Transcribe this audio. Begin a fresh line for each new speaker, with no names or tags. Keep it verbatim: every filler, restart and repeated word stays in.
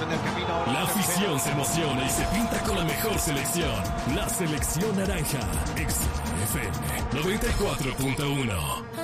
en el camino.
La afición se emociona y se pinta con la mejor selección. La selección naranja. X F M noventa y cuatro punto uno.